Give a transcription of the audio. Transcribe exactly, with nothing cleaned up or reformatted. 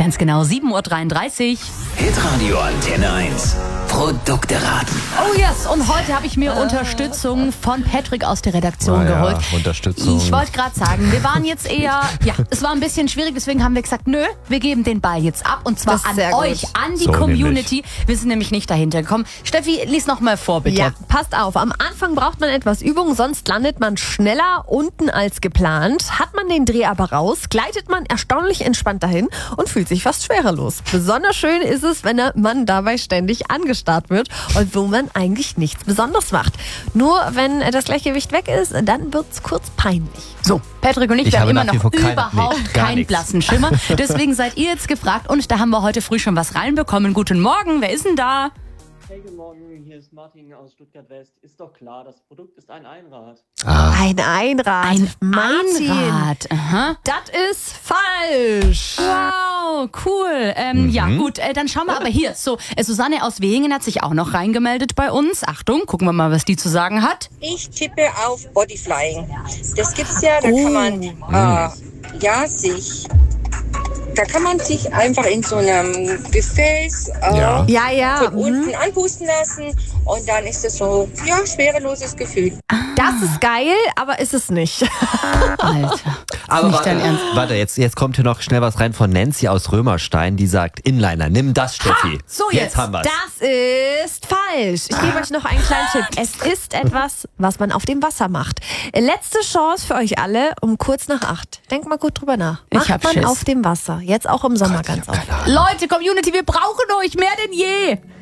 Ganz genau, sieben Uhr dreiunddreißig. Hitradio Antenne eins. Produkte raten. Oh yes, und heute habe ich mir Unterstützung von Patrick aus der Redaktion Ah, ja, geholt. Unterstützung. Ich wollte gerade sagen, wir waren jetzt eher, ja, es war ein bisschen schwierig, deswegen haben wir gesagt, nö, wir geben den Ball jetzt ab und zwar Das ist an sehr gut. euch, an die So Community. Wir sind nämlich nicht dahinter gekommen. Steffi, lies noch mal vor, bitte. Ja, passt auf. Am Anfang braucht man etwas Übung, sonst landet man schneller unten als geplant. Hat man den Dreh aber raus, gleitet man erstaunlich entspannt dahin und fühlt sich fast schwerelos. Besonders schön ist es, wenn man dabei ständig angestarrt wird und wo man eigentlich nichts Besonderes macht. Nur wenn das Gleichgewicht weg ist, dann wird's kurz peinlich. So, Patrick und ich, Ich wir haben habe immer nach wie noch vor kein- überhaupt nee, gar keinen nichts. blassen Schimmer. Deswegen seid ihr jetzt gefragt und da haben wir heute früh schon was reinbekommen. Guten Morgen, wer ist denn da? Hey, guten Morgen, hier ist Martin aus Stuttgart-West. Ist doch klar, das Produkt ist ein Einrad. Ah, Ein Einrad. Ein Martin. Einrad. Aha. Das ist falsch. Wow, cool. Ähm, Mhm. Ja, gut, äh, dann schauen wir aber hier. So, äh, Susanne aus Wehingen hat sich auch noch reingemeldet bei uns. Achtung, gucken wir mal, was die zu sagen hat. Ich tippe auf Bodyflying. Das gibt's ja, da kann man äh, ja sich, da kann man sich einfach in so einem Gefäß äh, Ja. Ja, ja. von mhm. unten anpusten lassen und dann ist das so, ja, schwereloses Gefühl. Das ist geil, aber ist es nicht. Alter. aber nicht warte, dein Ernst. warte jetzt, jetzt kommt hier noch schnell was rein von Nancy aus Römerstein, die sagt, Inliner, nimm das, Steffi. so jetzt. haben wir's. Das ist falsch. Ich gebe euch noch einen kleinen Tipp. Es ist etwas, was man auf dem Wasser macht. Letzte Chance für euch alle um kurz nach acht. Denkt mal gut drüber nach. Ich Macht hab man Schiss. auf dem Wasser. Jetzt auch im Sommer ganz oft. Leute, Community, wir brauchen euch mehr denn je.